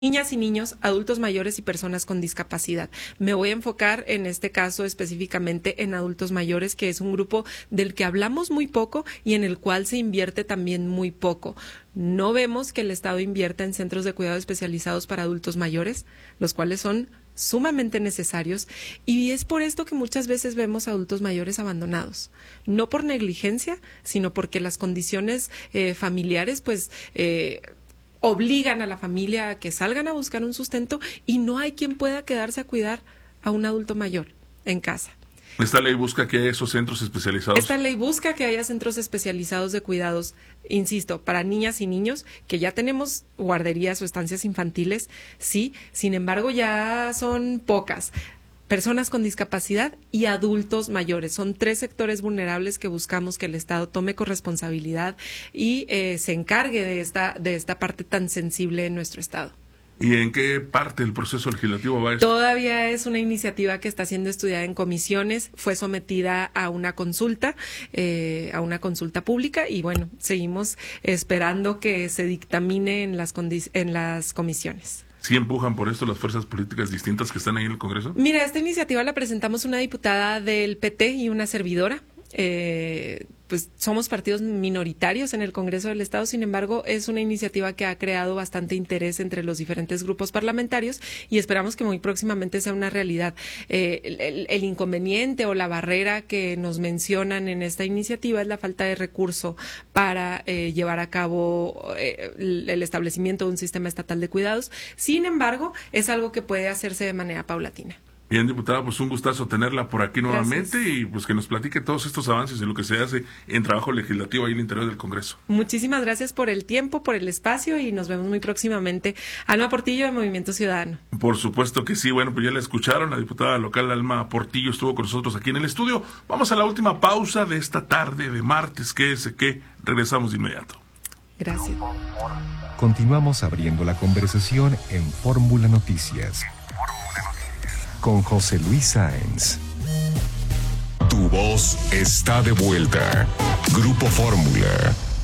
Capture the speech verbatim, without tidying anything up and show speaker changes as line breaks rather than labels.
niñas y niños, adultos mayores y personas con discapacidad. Me voy a enfocar en este caso específicamente en adultos mayores, que es un grupo del que hablamos muy poco y en el cual se invierte también muy poco. No vemos que el Estado invierta en centros de cuidado especializados para adultos mayores, los cuales son sumamente necesarios, y es por esto que muchas veces vemos adultos mayores abandonados, no por negligencia, sino porque las condiciones eh, familiares, pues, eh, obligan a la familia a que salgan a buscar un sustento y no hay quien pueda quedarse a cuidar a un adulto mayor en casa.
¿Esta ley busca que haya esos centros especializados?
Esta ley busca que haya centros especializados de cuidados, insisto, para niñas y niños, que ya tenemos guarderías o estancias infantiles, sí, sin embargo ya son pocas. Personas con discapacidad y adultos mayores. Son tres sectores vulnerables que buscamos que el Estado tome corresponsabilidad y eh, se encargue de esta, de esta parte tan sensible en nuestro Estado.
¿Y en qué parte del proceso legislativo va esto?
Todavía es una iniciativa que está siendo estudiada en comisiones, fue sometida a una consulta, eh, a una consulta pública y bueno, seguimos esperando que se dictamine en las, en las comisiones.
¿Sí empujan por esto las fuerzas políticas distintas que están ahí en el Congreso?
Mira, esta iniciativa la presentamos una diputada del P T y una servidora. Eh, pues somos partidos minoritarios en el Congreso del Estado, sin embargo, es una iniciativa que ha creado bastante interés entre los diferentes grupos parlamentarios y esperamos que muy próximamente sea una realidad. Eh, el, el inconveniente o la barrera que nos mencionan en esta iniciativa es la falta de recurso para eh, llevar a cabo eh, el, el establecimiento de un sistema estatal de cuidados. Sin embargo, es algo que puede hacerse de manera paulatina.
Bien, diputada, pues un gustazo tenerla por aquí nuevamente. Gracias. Y pues que nos platique todos estos avances de lo que se hace en trabajo legislativo ahí en el interior del Congreso.
Muchísimas gracias por el tiempo, por el espacio y nos vemos muy próximamente. Alma Portillo de Movimiento Ciudadano.
Por supuesto que sí. Bueno, pues ya la escucharon, la diputada local Alma Portillo estuvo con nosotros aquí en el estudio. Vamos a la última pausa de esta tarde de martes, que es que regresamos de inmediato.
Gracias.
Continuamos abriendo la conversación en Fórmula Noticias con José Luis Sáenz.
Tu voz está de vuelta. Grupo Fórmula.